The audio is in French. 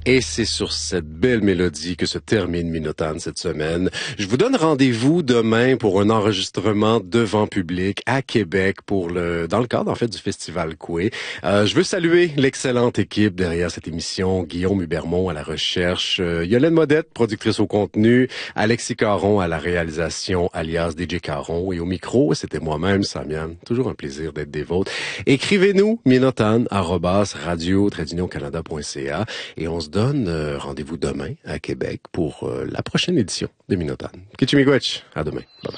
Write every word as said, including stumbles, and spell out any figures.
Et c'est sur cette belle mélodie que se termine Minotane cette semaine. Je vous donne rendez-vous demain pour un enregistrement devant public à Québec pour le dans le cadre en fait du Festival Coué. Euh, je veux saluer l'excellente équipe derrière cette émission, Guillaume Hubermont à la recherche, euh, Yolène Modette, productrice au contenu, Alexis Caron à la réalisation, alias D J Caron, et au micro, c'était moi-même, Samian. Toujours un plaisir d'être des vôtres. Écrivez-nous minotane arobase radio trait d'union canada point c a et on se donne euh, rendez-vous demain à Québec pour euh, la prochaine édition de Minotane. Kichimigwech, à demain. Bye bye.